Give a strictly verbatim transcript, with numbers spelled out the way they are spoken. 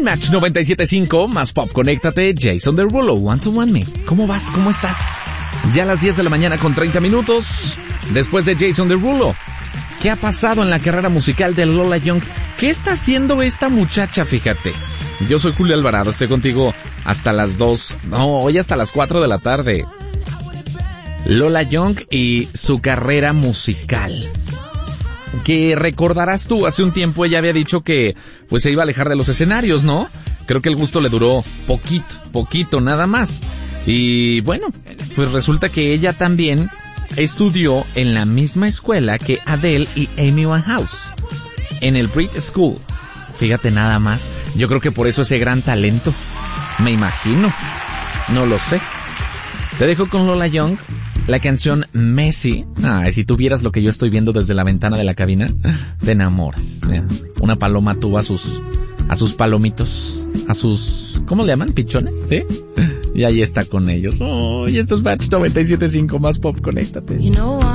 Match noventa y siete punto cinco, más pop, conéctate, Jason Derulo, One to One Me. ¿Cómo vas? ¿Cómo estás? Ya a las diez de la mañana con treinta minutos, después de Jason Derulo. ¿Qué ha pasado en la carrera musical de Lola Young? ¿Qué está haciendo esta muchacha? Fíjate. Yo soy Julio Alvarado, estoy contigo hasta las dos, no, hoy hasta las cuatro de la tarde. Lola Young y su carrera musical. Que recordarás tú, hace un tiempo ella había dicho que pues se iba a alejar de los escenarios, ¿no? Creo que el gusto le duró poquito, poquito nada más. Y bueno, pues resulta que ella también estudió en la misma escuela que Adele y Amy Winehouse, en el Brit School. Fíjate nada más, yo creo que por eso ese gran talento, me imagino, no lo sé. Te dejo con Lola Young, la canción Messi. Ay, si tuvieras lo que yo estoy viendo desde la ventana de la cabina, te enamoras. Mira, una paloma tuvo a sus, a sus palomitos, a sus, ¿cómo le llaman? ¿Pichones? ¿Sí? Y ahí está con ellos. Oh, y esto es Match noventa y siete punto cinco, más pop, conéctate. You know